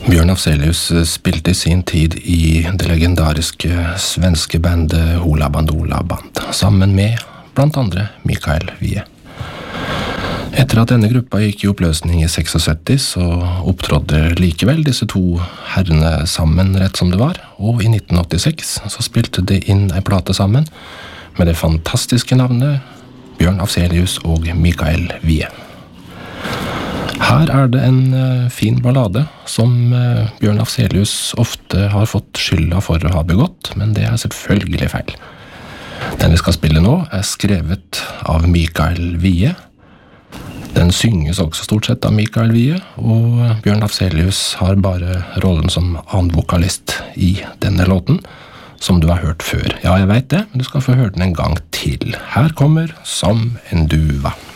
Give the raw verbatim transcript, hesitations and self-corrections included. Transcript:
Bjørn Afzelius spilte i sin tid i det legendariske svenske bandet Hoola Bandoola Band, sammen med blant andre Mikael Wiehe. Etter at denne gruppa gikk i oppløsning i syttiseks, så opptrådde likevel disse to herrene sammen rett som det var, og i nitten åttiseks så spilte de inn en plate sammen med det fantastiske navnet Bjørn Afzelius og Mikael Wiehe. Her er det en uh, fin ballade som uh, Bjørn Afzelius ofte har fått skylda for å ha begått, men det er selvfølgelig feil. Den vi skal spille nå er skrevet av Mikael Wiehe. Den synges også stort sett av Mikael Wiehe, og Bjørn Afzelius har bare rollen som andvokalist i denne låten, som du har hørt før. Ja, jeg vet det, men du skal få høre den en gang til. Her kommer Som en duva.